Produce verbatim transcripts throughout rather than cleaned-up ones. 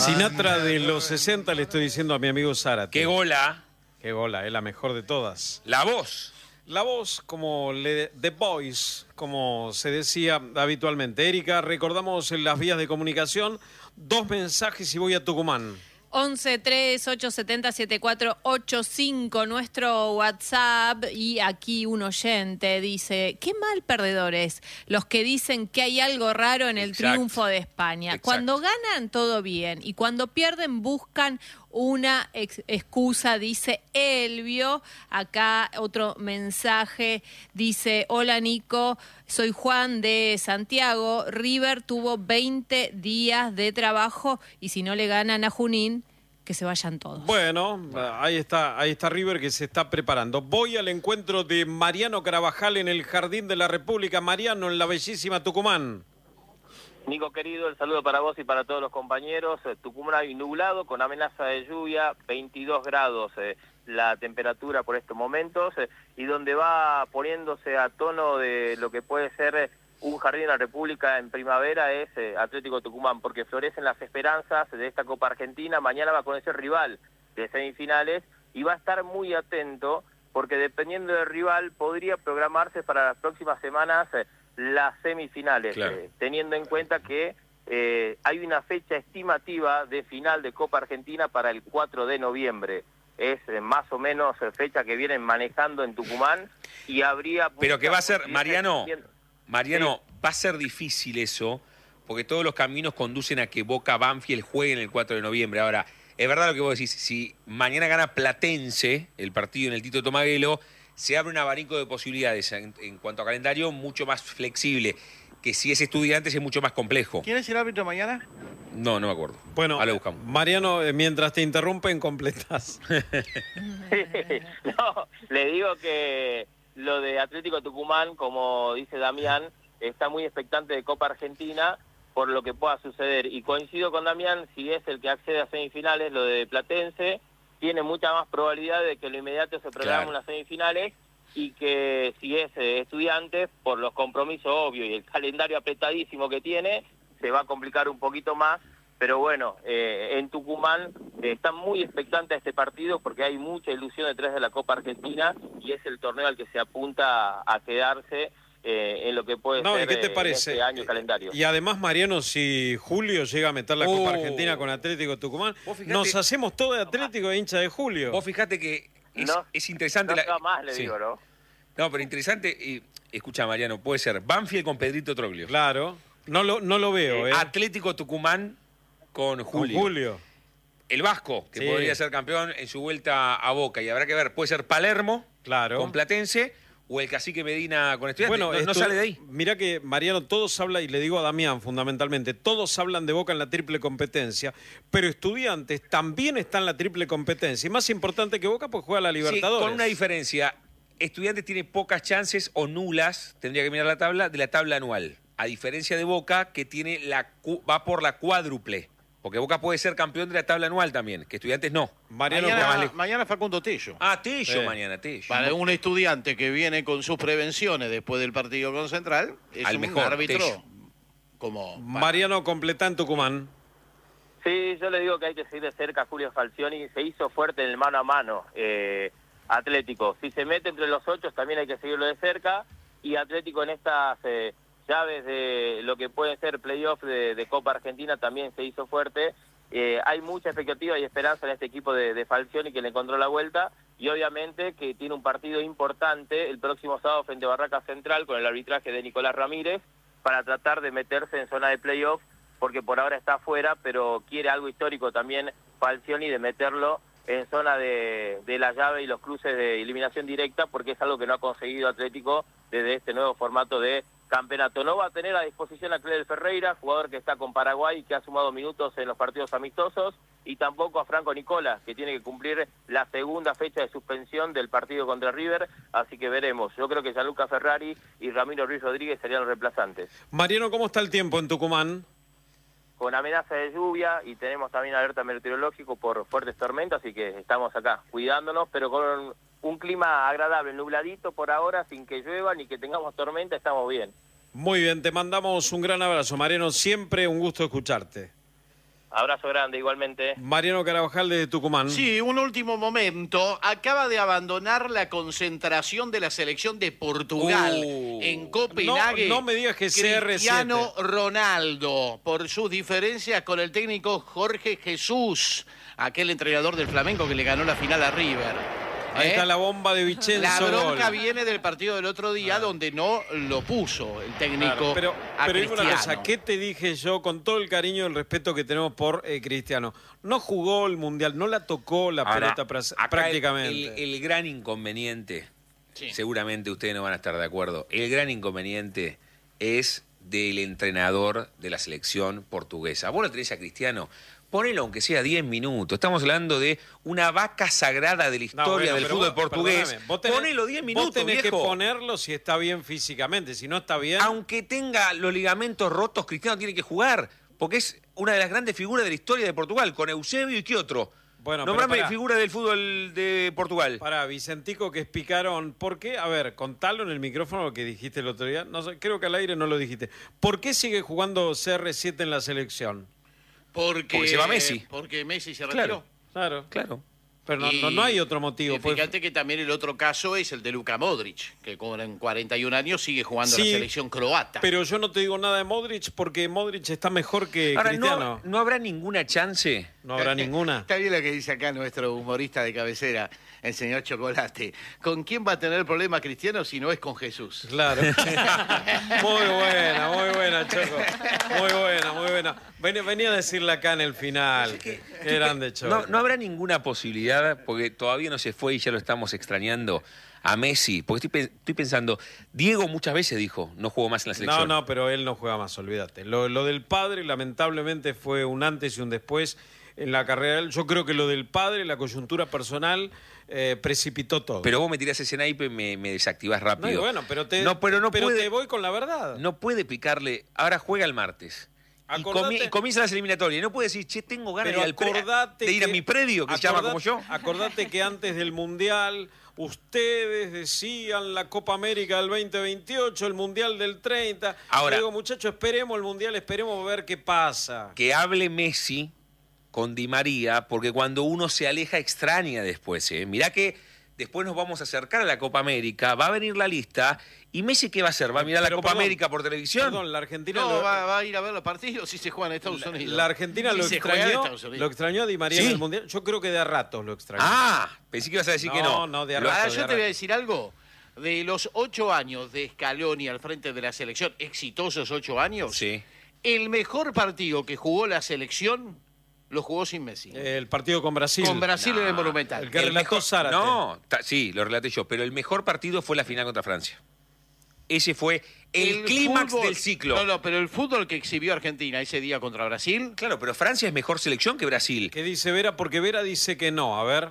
Sinatra de los sesenta, le estoy diciendo a mi amigo Zárate. ¡Qué gola! ¡Qué gola! Es la mejor de todas. La voz. La voz, como le, The Voice, como se decía habitualmente. Erika, recordamos en las vías de comunicación, dos mensajes y voy a Tucumán. once tres ocho siete cero siete cuatro ocho cinco, nuestro WhatsApp, y aquí un oyente dice, qué mal perdedores los que dicen que hay algo raro en el Exacto. triunfo de España. Exacto. Cuando ganan todo bien y cuando pierden buscan una ex excusa, dice Elvio. Acá otro mensaje dice, hola Nico, soy Juan de Santiago, River tuvo veinte días de trabajo y si no le ganan a Junín, que se vayan todos. Bueno, ahí está, ahí está River que se está preparando. Voy al encuentro de Mariano Carabajal en el Jardín de la República. Mariano, en la bellísima Tucumán. Nico querido, el saludo para vos y para todos los compañeros. Eh, Tucumán hay nublado con amenaza de lluvia, veintidós grados eh, la temperatura por estos momentos, eh, y donde va poniéndose a tono de lo que puede ser eh, un Jardín de la República en primavera es eh, Atlético Tucumán, porque florecen las esperanzas de esta Copa Argentina. Mañana va a conocer rival de semifinales y va a estar muy atento porque dependiendo del rival podría programarse para las próximas semanas eh, las semifinales, claro. eh, teniendo en cuenta que eh, hay una fecha estimativa de final de Copa Argentina para el cuatro de noviembre. Es eh, más o menos eh, fecha que vienen manejando en Tucumán y habría... Pero que va a ser, Mariano, Mariano, sí. va a ser difícil eso, porque todos los caminos conducen a que Boca Banfield jueguen el cuatro de noviembre. Ahora, es verdad lo que vos decís, si mañana gana Platense el partido en el Tito Tomaguelo, se abre un abanico de posibilidades en, en cuanto a calendario mucho más flexible, que si es Estudiantes es mucho más complejo. ¿Quién es el árbitro mañana? No, no me acuerdo. Bueno, ahora lo buscamos. Mariano, eh, mientras te interrumpen, completás. No, le digo que lo de Atlético Tucumán, como dice Damián, está muy expectante de Copa Argentina por lo que pueda suceder. Y coincido con Damián, si es el que accede a semifinales, lo de Platense, tiene mucha más probabilidad de que lo inmediato se programe Claro. en las semifinales y que si es eh, Estudiantes, por los compromisos obvios y el calendario apretadísimo que tiene, se va a complicar un poquito más. Pero bueno, eh, en Tucumán eh, están muy expectantes a este partido porque hay mucha ilusión detrás de la Copa Argentina y es el torneo al que se apunta a quedarse eh, en lo que puede No, ser ¿y qué te eh, parece? este año calendario. Y además, Mariano, si Julio llega a meter la Oh. Copa Argentina con Atlético Tucumán, Vos fijate- nos hacemos todo de Atlético e hincha de Julio. Vos fijate que es, No, es interesante... No la- se va más, le sí. digo, ¿no? No, pero interesante, y, escucha Mariano, puede ser Banfield con Pedrito Troglio. Claro, no lo, no lo veo, ¿eh? Atlético Tucumán con Con Julio. Julio. El Vasco, que Sí. podría ser campeón en su vuelta a Boca. Y habrá que ver, puede ser Palermo Claro. con Platense o el Cacique Medina con Estudiantes. Bueno, no, no esto- sale de ahí. Mirá que, Mariano, todos hablan, y le digo a Damián fundamentalmente, todos hablan de Boca en la triple competencia, pero Estudiantes también está en la triple competencia. Y más importante que Boca, pues juega la Sí, Libertadores. con una diferencia. Estudiantes tiene pocas chances o nulas, tendría que mirar la tabla, de la tabla anual. A diferencia de Boca, que tiene la cu- va por la cuádruple. Porque Boca puede ser campeón de la tabla anual también, que Estudiantes no. Mariano, Mañana, más lejos. mañana Facundo Tello. Ah, Tello Sí. mañana, Tello. Para un estudiante que viene con sus prevenciones después del partido con Central, es Al un mejor, árbitro Tello. como... Mariano completa en Tucumán. Sí, yo le digo que hay que seguir de cerca a Julio Falcioni, se hizo fuerte en el mano a mano eh, Atlético. Si se mete entre los ocho también hay que seguirlo de cerca y Atlético en estas eh, llaves de lo que puede ser playoff de, de Copa Argentina también se hizo fuerte. Eh, hay mucha expectativa y esperanza en este equipo de, de Falcioni que le encontró la vuelta y obviamente que tiene un partido importante el próximo sábado frente a Barraca Central con el arbitraje de Nicolás Ramírez para tratar de meterse en zona de playoff porque por ahora está afuera, pero quiere algo histórico también Falcioni de meterlo en zona de, de la llave y los cruces de eliminación directa, porque es algo que no ha conseguido Atlético desde este nuevo formato de campeonato. No va a tener a disposición a Cledel Ferreira, jugador que está con Paraguay y que ha sumado minutos en los partidos amistosos, y tampoco a Franco Nicola, que tiene que cumplir la segunda fecha de suspensión del partido contra River, así que veremos. Yo creo que Gianluca Ferrari y Ramiro Ruiz Rodríguez serían los reemplazantes. Mariano, ¿cómo está el tiempo en Tucumán? Con amenaza de lluvia y tenemos también alerta meteorológico por fuertes tormentas, así que estamos acá cuidándonos, pero con un clima agradable, nubladito por ahora, sin que llueva ni que tengamos tormenta, estamos bien. Muy bien, te mandamos un gran abrazo, Mariano. Siempre un gusto escucharte. Abrazo grande, igualmente. Mariano Carabajal de Tucumán. Sí, un último momento. Acaba de abandonar la concentración de la selección de Portugal Uh. en Copenhague. No, no me digas que C R siete. Cristiano Ronaldo, por sus diferencias con el técnico Jorge Jesús, aquel entrenador del Flamengo que le ganó la final a River. Ahí ¿Eh? está la bomba de Vicenzo. La bronca Gol. viene del partido del otro día, Claro. donde no lo puso el técnico Claro, pero a pero digo una Cristiano. cosa, ¿qué te dije yo con todo el cariño y el respeto que tenemos por eh, Cristiano? No jugó el Mundial, no la tocó la Ahora, pelota pra- acá prácticamente. El, el gran inconveniente, Sí. seguramente ustedes no van a estar de acuerdo, el gran inconveniente es del entrenador de la selección portuguesa. Vos lo tenés a Cristiano, ponelo aunque sea diez minutos. Estamos hablando de una vaca sagrada de la No, historia bueno, del pero fútbol vos- portugués. perdóname, vos tenés- Ponelo diez minutos, Vos tenés viejo. que ponerlo si está bien físicamente, si no está bien... Aunque tenga los ligamentos rotos, Cristiano tiene que jugar, porque es una de las grandes figuras de la historia de Portugal, con Eusebio y qué otro. Bueno, pero Nombrame pará. figura del fútbol de Portugal. Para Vicentico, que es picarón, ¿por qué? A ver, contalo en el micrófono lo que dijiste el otro día. No sé, creo que al aire no lo dijiste. ¿Por qué sigue jugando C R siete en la selección? Porque, Porque se va Messi. Porque Messi se Claro. retiró. Claro. Claro. Pero no, Y- no, no hay otro motivo. y pues. fíjate que también el otro caso es el de Luka Modric, que con cuarenta y un años sigue jugando en Sí, la selección croata. Pero yo no te digo nada de Modric porque Modric está mejor que Ahora, Cristiano. no, no habrá ninguna chance. No, habrá ninguna. Está bien lo que dice acá nuestro humorista de cabecera, el señor Chocolate. ¿Con quién va a tener problema Cristiano si no es con Jesús? Claro. Muy buena, muy buena, Choco. Muy buena, muy buena. Venía, venía a decirle acá en el final. Qué grande, Choco. No, no habrá ninguna posibilidad, porque todavía no se fue y ya lo estamos extrañando, a Messi. Porque estoy, pe- estoy pensando, Diego muchas veces dijo, no jugó más en la No, selección. no, pero él no juega más, olvídate. Lo, lo del padre, lamentablemente, fue un antes y un después en la carrera de él. Yo creo que lo del padre, la coyuntura personal, eh, precipitó todo. Pero vos me tirás ese naipe y me, me desactivás rápido. No, y bueno, pero te, No, pero no pero puede- te voy con la verdad. No puede picarle. Ahora juega el martes. Y, Acordate- comi- y comienza las eliminatorias. Y no puede decir, che, tengo ganas Pero de ir, al pre- acordate de ir a que- mi predio, que se llama como yo. Acordate que antes del Mundial ustedes decían la Copa América del veinte veintiocho, el Mundial del treinta. Ahora- Yo digo, muchachos, esperemos el Mundial, esperemos ver qué pasa. Que hable Messi con Di María, porque cuando uno se aleja extraña después. ¿eh? Mirá que después nos vamos a acercar a la Copa América, va a venir la lista, y Messi ¿qué va a hacer? ¿Va a mirar la Pero, Copa perdón, América por televisión? Perdón, la Argentina No, lo, va, va a ir a ver los partidos si se juegan en Estados la, Unidos. la Argentina Si lo se juega en extrañó, Estados Unidos. lo extrañó a Di María ¿Sí? en el Mundial. Yo creo que de a ratos lo extrañó. Ah, pensé que ibas a decir que no. No, no, de a Lo- rato, Ahora de yo a te voy a rato. decir algo. De los ocho años de Scaloni al frente de la selección, exitosos ocho años, Sí. el mejor partido que jugó la selección lo jugó sin Messi. El partido con Brasil. Con Brasil en el No, Monumental. el que relató Zárate. No, ta- sí, lo relaté yo, pero el mejor partido fue la final contra Francia. Ese fue el, clímax fútbol- del ciclo. No, no, pero el fútbol que exhibió Argentina ese día contra Brasil, Claro, pero Francia es mejor selección que Brasil. ¿Qué dice Vera? Porque Vera dice que no. A ver.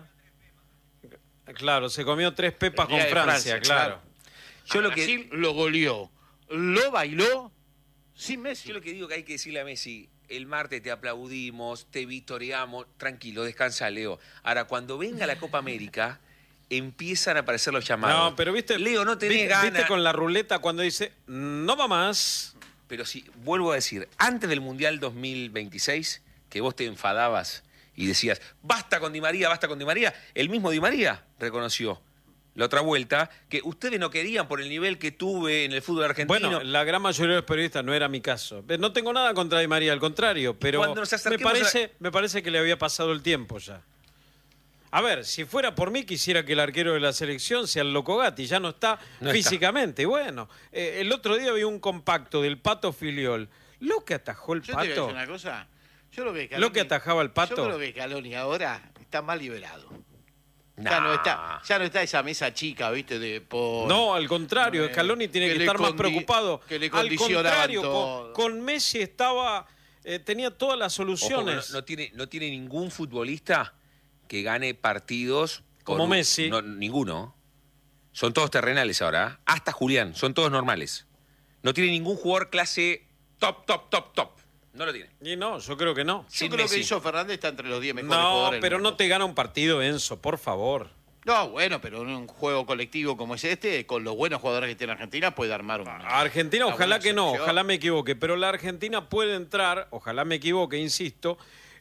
Claro, se comió tres pepas El con día de Francia, Francia, claro. Yo a lo que Brasil lo goleó, lo bailó sin Messi. Yo lo que digo que hay que decirle a Messi, el martes te aplaudimos, te victoriamos, tranquilo, descansa, Leo. Ahora, cuando venga la Copa América, empiezan a aparecer los llamados. No, pero viste. Leo, no tenés viste, ganas. viste con la ruleta cuando dice, no va más. Pero sí, vuelvo a decir, antes del Mundial dos mil veintiséis, que vos te enfadabas y decías, basta con Di María, basta con Di María, el mismo Di María reconoció la otra vuelta que ustedes no querían por el nivel que tuve en el fútbol argentino. Bueno, la gran mayoría de los periodistas no era mi caso. No tengo nada contra Di María, al contrario, pero Cuando nos me acerquemos parece, a- me parece que le había pasado el tiempo ya. A ver, si fuera por mí, quisiera que el arquero de la selección sea el Loco Gatti, ya no está No físicamente. Y bueno, eh, el otro día vi un compacto del Pato Filiol. Lo que atajó el Yo te voy a decir Pato. una cosa. Yo lo que, Lo que atajaba el Pato. Yo creo que Scaloni ahora está más liberado. Nah. Ya no está, ya no está esa mesa chica, ¿viste? De por... No, al contrario, Eh, Scaloni tiene que que, le estar más condi- preocupado. que le al condicionaban contrario, todo. con, con Messi estaba, eh, tenía todas las Ojo, no, soluciones. no tiene, no tiene ningún futbolista que gane partidos con Como un- Messi. no, ninguno. Son todos terrenales ahora. ¿eh? Hasta Julián, son todos normales. No tiene ningún jugador clase top, top, top, top. No lo tiene. Y no, yo creo que no. Yo sin creo Messi. que hizo Fernández está entre los diez mejores No, jugadores del pero mundo. no te gana un partido, Enzo, por favor. No, bueno, pero en un juego colectivo como es este, con los buenos jugadores que tiene Argentina, puede armar un... A Argentina, una ojalá buena que no, selección. ojalá me equivoque, pero la Argentina puede entrar, ojalá me equivoque, insisto,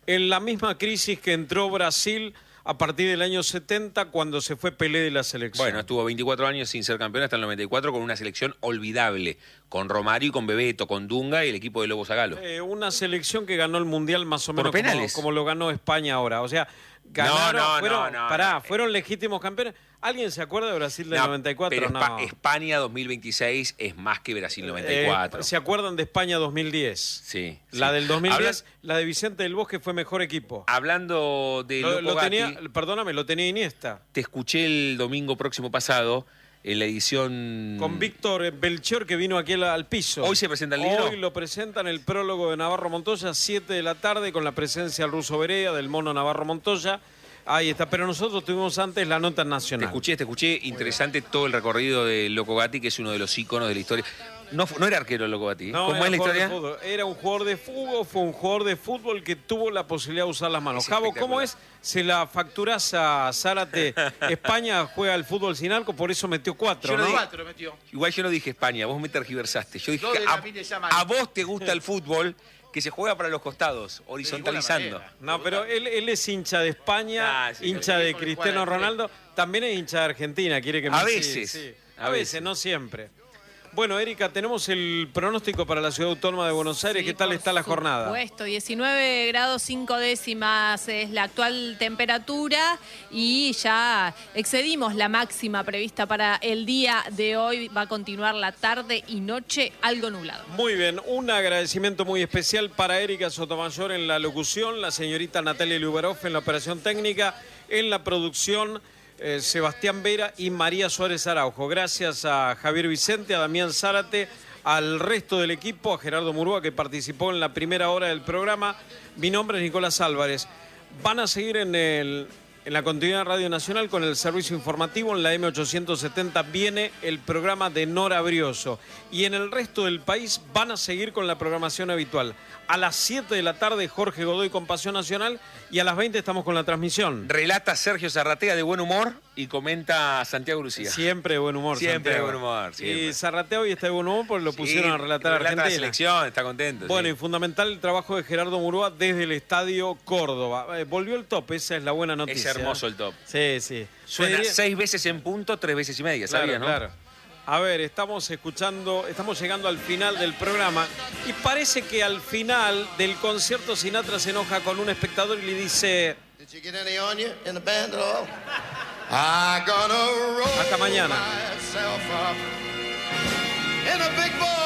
en la misma crisis que entró Brasil a partir del año setenta, cuando se fue Pelé de la selección. Bueno, estuvo veinticuatro años sin ser campeón hasta el noventa y cuatro con una selección olvidable, con Romario y con Bebeto, con Dunga y el equipo de Lobo Zagalo. Eh, una selección que ganó el Mundial más o menos Por como, penales. como lo ganó España ahora. O sea, ganaron, No, no, fueron, no, no, pará, no. fueron legítimos campeones. ¿Alguien se acuerda de Brasil del No, noventa y cuatro? pero No. Espa- España dos mil veintiséis es más que Brasil noventa y cuatro. Eh, ¿Se acuerdan de España dos mil diez? Sí. La sí. del dos mil diez, Habla- la de Vicente del Bosque fue mejor equipo. Hablando de Lo, Loco lo Gatti, tenía, perdóname, lo tenía Iniesta. te escuché el domingo próximo pasado en la edición... Con Víctor Belchior, que vino aquí al, al piso. ¿Hoy se presenta el libro? Hoy lo presentan el prólogo de Navarro Montoya, siete de la tarde, con la presencia del ruso Berea, del mono Navarro Montoya. Ahí está, pero nosotros tuvimos antes la nota Te nacional. escuché, te escuché. Interesante todo el recorrido de Loco Gatti, que es uno de los íconos de la historia. No, fu- no era arquero Loco Gatti. No, ¿Cómo era es la jugador de historia? fútbol. Era un jugador de fútbol, fue un jugador de fútbol que tuvo la posibilidad de usar las manos. Es Javo, ¿cómo es? Se la facturás a Zárate. España juega al fútbol sin arco, por eso metió cuatro, Yo no ¿no? digo- Cuatro metió. Igual yo no dije España, vos me tergiversaste. Yo dije Dos de que a, familia llaman. a vos te gusta el fútbol que se juega para los costados, horizontalizando. manera. No, pero él, él es hincha de España, Ah, sí, hincha sí. de Porque Cristiano juega en el Ronaldo, también es hincha de Argentina, quiere que me A sí, veces, sí. a A veces, veces. no siempre. Bueno, Erika, tenemos el pronóstico para la Ciudad Autónoma de Buenos Aires. Sí, ¿Qué tal por está la jornada? Supuesto, diecinueve grados cinco décimas es la actual temperatura y ya excedimos la máxima prevista para el día de hoy. Va a continuar la tarde y noche algo nublado. Muy bien, un agradecimiento muy especial para Erika Sotomayor en la locución, la señorita Natalia Lubarov en la operación técnica, en la producción eh, Sebastián Vera y María Suárez Araujo. Gracias a Javier Vicente, a Damián Zárate, al resto del equipo, a Gerardo Murúa que participó en la primera hora del programa. Mi nombre es Nicolás Álvarez. Van a seguir en el... En la continuidad de Radio Nacional con el servicio informativo, en la M ochocientos setenta viene el programa de Nora Brioso. Y en el resto del país van a seguir con la programación habitual. A las siete de la tarde Jorge Godoy con Pasión Nacional y a las veinte estamos con la transmisión. Relata Sergio Zarratea de buen humor y comenta Santiago Lucía. Siempre de buen humor. Siempre de Santiago. buen humor, siempre. Y Zarratea hoy está de buen humor porque lo Sí, pusieron a relatar a relata la Argentina. selección, está contento. Bueno, sí. y fundamental el trabajo de Gerardo Murúa desde el Estadio Córdoba. Eh, volvió el top, esa es la buena noticia. Es hermoso el top. Sí, sí. Suena Te diría- seis veces en punto, tres veces y media, Claro, ¿sabía, no? claro. A ver, estamos escuchando, estamos llegando al final del programa y parece que al final del concierto Sinatra se enoja con un espectador y le dice Did you get any on you in the band at all? I gonna roll Hasta mañana. myself up in a big boy